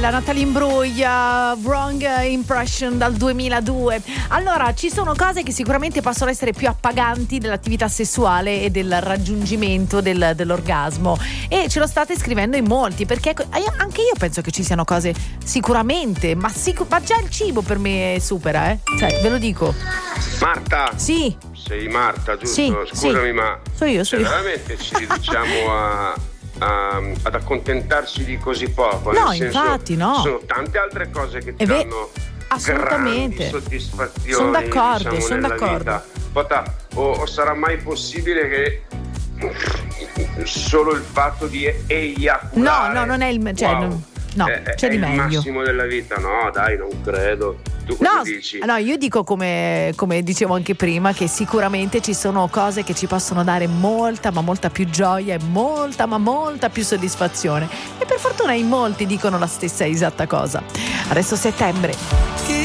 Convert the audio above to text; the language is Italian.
bella, Natalie Imbruglia, Wrong Impression dal 2002. Allora, ci sono cose che sicuramente possono essere più appaganti dell'attività sessuale e del raggiungimento dell'orgasmo, e ce lo state scrivendo in molti, perché anche io penso che ci siano cose sicuramente, ma già il cibo per me supera, cioè, ve lo dico. Marta? Sì. Sei Marta, giusto? Sì, scusami, sì. ma sono io. veramente ci riduciamo ad accontentarci di così poco? No, nel senso, infatti no. Ci sono tante altre cose che ti danno assolutamente grandi soddisfazioni. Sono d'accordo, diciamo, sono nella d'accordo. Vita. O sarà mai possibile che solo il fatto di eiaculare? No, non è il c'è di meglio. È il massimo della vita? No, dai, non credo. Tu cosa dici? No, io dico come dicevo anche prima, che sicuramente ci sono cose che ci possono dare molta, ma molta più gioia e molta, ma molta più soddisfazione. E per fortuna in molti dicono la stessa esatta cosa. Adesso settembre.